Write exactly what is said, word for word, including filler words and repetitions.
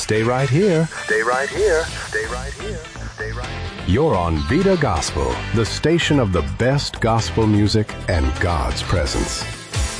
Stay right here. Stay right here. Stay right here. Stay right here. You're on Vida Gospel, the station of the best gospel music and God's presence.